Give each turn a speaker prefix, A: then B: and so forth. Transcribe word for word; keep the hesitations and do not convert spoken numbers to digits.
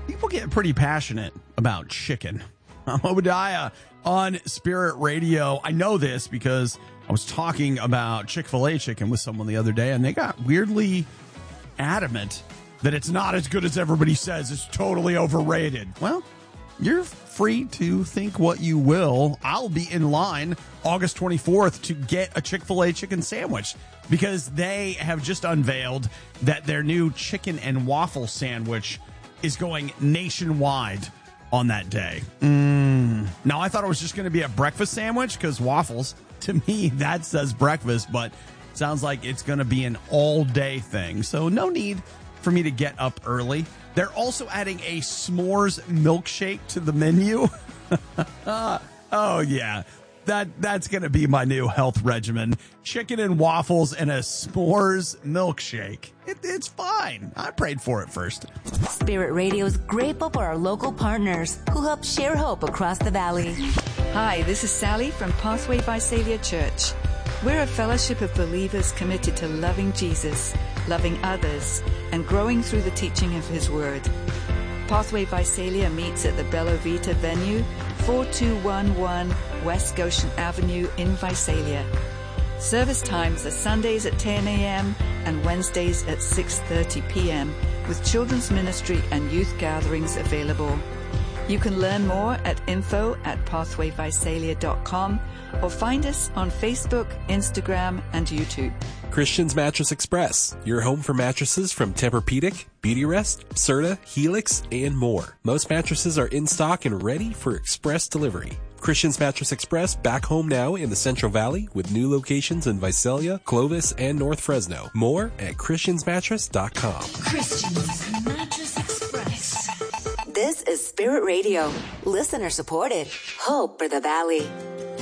A: people get pretty passionate about chicken. I'm Obadiah on Spirit Radio. I know this because I was talking about Chick-fil-A chicken with someone the other day, and they got weirdly adamant that it's not as good as everybody says. It's totally overrated. Well, you're free to think what you will. I'll be in line August twenty-fourth to get a Chick-fil-A chicken sandwich because they have just unveiled that their new chicken and waffle sandwich is going nationwide on that day. Mm. Now, I thought it was just going to be a breakfast sandwich because waffles, to me, that says breakfast, but sounds like it's going to be an all-day thing. So no need for me to get up early. They're also adding a s'mores milkshake to the menu. Oh, yeah. That That's going to be my new health regimen. Chicken and waffles and a s'mores milkshake. It, it's fine. I prayed for it first.
B: Spirit Radio is grateful for our local partners who help share hope across the valley.
C: Hi, this is Sally from Pathway Visalia Church. We're a fellowship of believers committed to loving Jesus, loving others, and growing through the teaching of His Word. Pathway Visalia meets at the Bella Vita venue, four two one one West Goshen Avenue in Visalia. Service times are Sundays at ten a.m. and Wednesdays at six thirty p.m. with children's ministry and youth gatherings available. You can learn more at info at pathway visalia dot com or find us on Facebook, Instagram, and YouTube.
D: Christian's Mattress Express, your home for mattresses from Tempur-Pedic, Beautyrest, Serta, Helix, and more. Most mattresses are in stock and ready for express delivery. Christian's Mattress Express back home now in the Central Valley with new locations in Visalia, Clovis, and North Fresno. More at christians mattress dot com.
B: Christian's Mattress Express. This is Spirit Radio, listener supported. Hope for the Valley.